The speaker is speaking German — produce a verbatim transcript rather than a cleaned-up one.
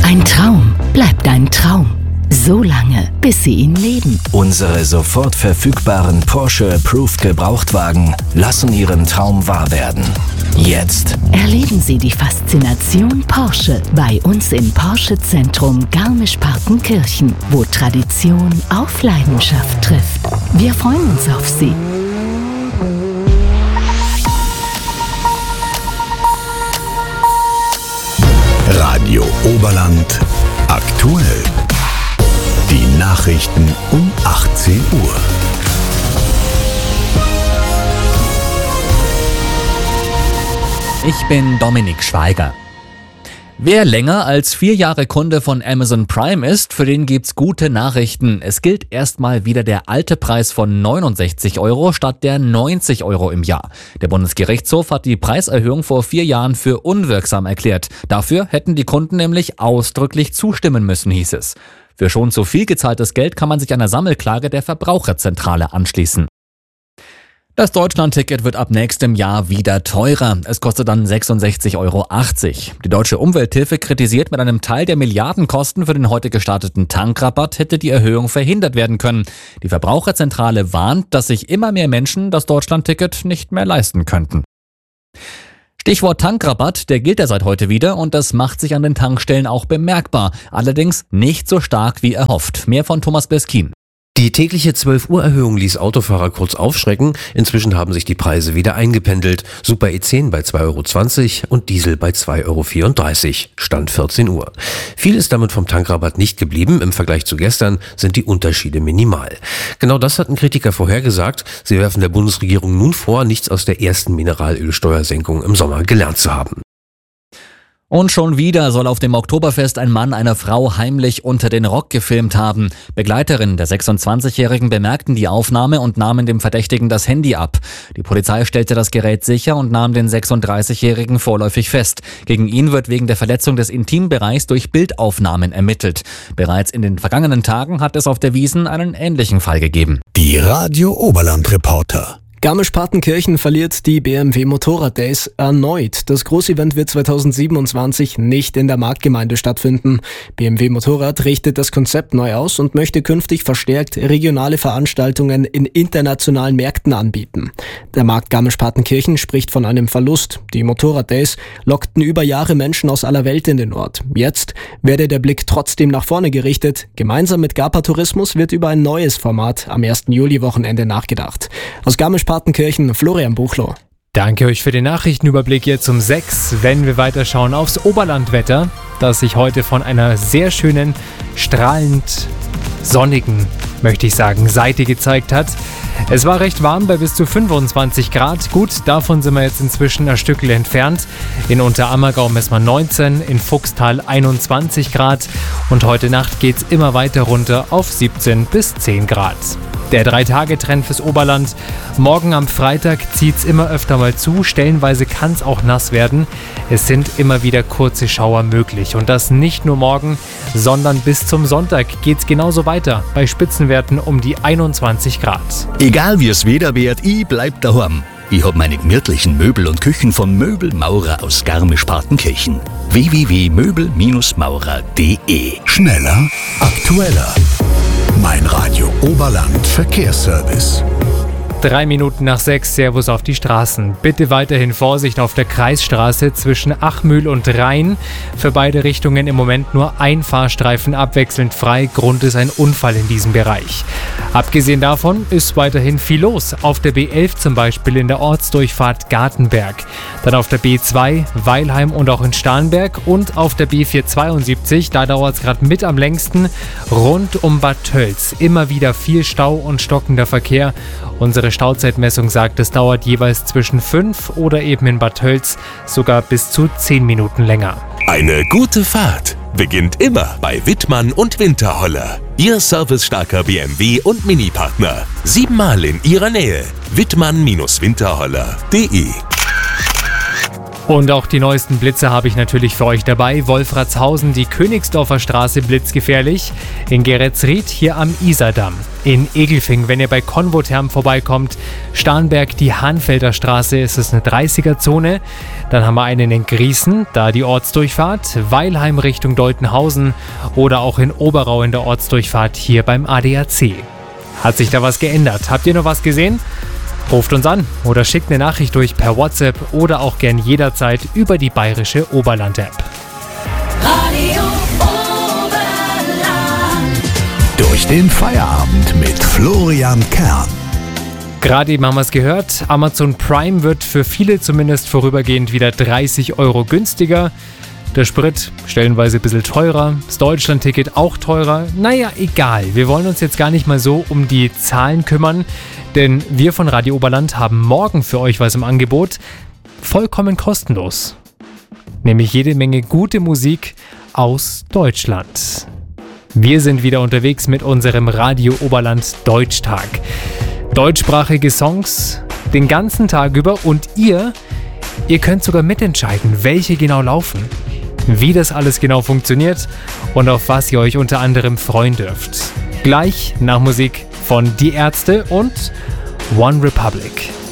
Ein Traum bleibt ein Traum. So lange, bis Sie ihn leben. Unsere sofort verfügbaren Porsche Approved Gebrauchtwagen lassen Ihren Traum wahr werden. Jetzt Erleben Sie die Faszination Porsche bei uns im Porsche Zentrum Garmisch-Partenkirchen, wo Tradition auf Leidenschaft trifft. Wir freuen uns auf Sie. Radio Oberland aktuell. Die Nachrichten um achtzehn Uhr. Ich bin Dominik Schweiger. Wer länger als vier Jahre Kunde von Amazon Prime ist, für den gibt's gute Nachrichten. Es gilt erstmal wieder der alte Preis von neunundsechzig Euro statt der neunzig Euro im Jahr. Der Bundesgerichtshof hat die Preiserhöhung vor vier Jahren für unwirksam erklärt. Dafür hätten die Kunden nämlich ausdrücklich zustimmen müssen, hieß es. Für schon zu viel gezahltes Geld kann man sich einer Sammelklage der Verbraucherzentrale anschließen. Das Deutschlandticket wird ab nächstem Jahr wieder teurer. Es kostet dann sechsundsechzig Euro achtzig. Die Deutsche Umwelthilfe kritisiert, mit einem Teil der Milliardenkosten für den heute gestarteten Tankrabatt hätte die Erhöhung verhindert werden können. Die Verbraucherzentrale warnt, dass sich immer mehr Menschen das Deutschlandticket nicht mehr leisten könnten. Stichwort Tankrabatt, der gilt ja seit heute wieder und das macht sich an den Tankstellen auch bemerkbar. Allerdings nicht so stark wie erhofft. Mehr von Thomas Beskin. Die tägliche zwölf Uhr Erhöhung ließ Autofahrer kurz aufschrecken. Inzwischen haben sich die Preise wieder eingependelt. Super E zehn bei zwei Euro zwanzig und Diesel bei zwei Euro vierunddreißig. Stand vierzehn Uhr. Viel ist damit vom Tankrabatt nicht geblieben. Im Vergleich zu gestern sind die Unterschiede minimal. Genau das hatten Kritiker vorhergesagt. Sie werfen der Bundesregierung nun vor, nichts aus der ersten Mineralölsteuersenkung im Sommer gelernt zu haben. Und schon wieder soll auf dem Oktoberfest ein Mann eine Frau heimlich unter den Rock gefilmt haben. Begleiterinnen der sechsundzwanzigjährigen bemerkten die Aufnahme und nahmen dem Verdächtigen das Handy ab. Die Polizei stellte das Gerät sicher und nahm den sechsunddreißigjährigen vorläufig fest. Gegen ihn wird wegen der Verletzung des Intimbereichs durch Bildaufnahmen ermittelt. Bereits in den vergangenen Tagen hat es auf der Wiesn einen ähnlichen Fall gegeben. Die Radio Oberland Reporter. Garmisch-Partenkirchen verliert die B M W Motorrad Days erneut. Das Großevent wird zweitausendsiebenundzwanzig nicht in der Marktgemeinde stattfinden. B M W Motorrad richtet das Konzept neu aus und möchte künftig verstärkt regionale Veranstaltungen in internationalen Märkten anbieten. Der Markt Garmisch-Partenkirchen spricht von einem Verlust. Die Motorrad Days lockten über Jahre Menschen aus aller Welt in den Ort. Jetzt werde der Blick trotzdem nach vorne gerichtet. Gemeinsam mit Garpa Tourismus wird über ein neues Format am ersten Juli-Wochenende nachgedacht. Aus Garmisch Partenkirchen, Florian Buchloh. Danke euch für den Nachrichtenüberblick jetzt um sechs. Wenn wir weiterschauen aufs Oberlandwetter, das sich heute von einer sehr schönen, strahlend sonnigen, möchte ich sagen, Seite gezeigt hat. Es war recht warm bei bis zu fünfundzwanzig Grad. Gut, davon sind wir jetzt inzwischen ein Stückchen entfernt. In Unterammergau messen wir neunzehn, in Fuchstal einundzwanzig Grad und heute Nacht geht's immer weiter runter auf siebzehn bis zehn Grad. Der drei-Tage-Trend fürs Oberland. Morgen am Freitag zieht's immer öfter mal zu. Stellenweise kann's auch nass werden. Es sind immer wieder kurze Schauer möglich. Und das nicht nur morgen, sondern bis zum Sonntag geht's genauso weiter. Bei Spitzenwerten um die einundzwanzig Grad. Egal wie es Wetter wird, ich bleib daheim. Ich hab meine gemütlichen Möbel und Küchen von Möbelmaurer aus Garmisch-Partenkirchen. w w w punkt möbel maurer punkt d e. Schneller, aktueller. Mein Radio Oberland Verkehrsservice. Drei Minuten nach sechs, Servus auf die Straßen. Bitte weiterhin Vorsicht auf der Kreisstraße zwischen Achmühl und Rhein. Für beide Richtungen im Moment nur ein Fahrstreifen abwechselnd frei. Grund ist ein Unfall in diesem Bereich. Abgesehen davon ist weiterhin viel los. Auf der B elf zum Beispiel in der Ortsdurchfahrt Gartenberg. Dann auf der B zwei, Weilheim und auch in Starnberg. Und auf der B vierhundertzweiundsiebzig, da dauert es gerade mit am längsten, rund um Bad Tölz. Immer wieder viel Stau und stockender Verkehr. Unsere Stauzeitmessung sagt, es dauert jeweils zwischen fünf oder eben in Bad Tölz sogar bis zu zehn Minuten länger. Eine gute Fahrt beginnt immer bei Wittmann und Winterholler. Ihr servicestarker B M W und Mini-Partner. Siebenmal in Ihrer Nähe. Wittmann Bindestrich Winterholler punkt de Und auch die neuesten Blitze habe ich natürlich für euch dabei. Wolfratshausen, die Königsdorfer Straße, blitzgefährlich. In Geretsried hier am Isardamm. In Egelfing, wenn ihr bei Konvotherm vorbeikommt. Starnberg, die Hahnfelder Straße, ist es eine dreißiger-Zone. Dann haben wir einen in Griesen, da die Ortsdurchfahrt. Weilheim Richtung Deutenhausen oder auch in Oberau in der Ortsdurchfahrt hier beim A D A C. Hat sich da was geändert? Habt ihr noch was gesehen? Ruft uns an oder schickt eine Nachricht durch per WhatsApp oder auch gern jederzeit über die bayerische Oberland-App. Radio Oberland. Durch den Feierabend mit Florian Kern. Gerade eben haben wir es gehört, Amazon Prime wird für viele zumindest vorübergehend wieder dreißig Euro günstiger. Der Sprit stellenweise ein bisschen teurer, das Deutschland-Ticket auch teurer. Naja, egal, wir wollen uns jetzt gar nicht mal so um die Zahlen kümmern, denn wir von Radio Oberland haben morgen für euch was im Angebot, vollkommen kostenlos. Nämlich jede Menge gute Musik aus Deutschland. Wir sind wieder unterwegs mit unserem Radio Oberland Deutschtag. Deutschsprachige Songs den ganzen Tag über und ihr, ihr könnt sogar mitentscheiden, welche genau laufen. Wie das alles genau funktioniert und auf was ihr euch unter anderem freuen dürft. Gleich nach Musik von Die Ärzte und One Republic.